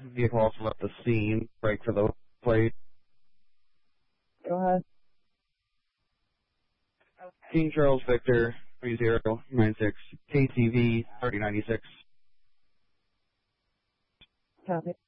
Vehicle also left the scene. Break for the plate. Go ahead. King Charles Victor 3096 KTV 3096. Copy.